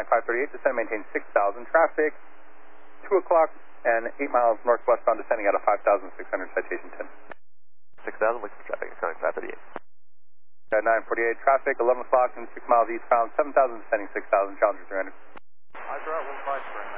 Sonic 538, descend, maintain 6,000. Traffic, 2 o'clock and 8 miles northwestbound, descending out of 5,600, citation 10. 6,000, looking for traffic, Sonic 538. 948, traffic, 11 o'clock and 6 miles eastbound, 7,000, descending 6,000, Challenger 300. Eyes are out, 15 spring.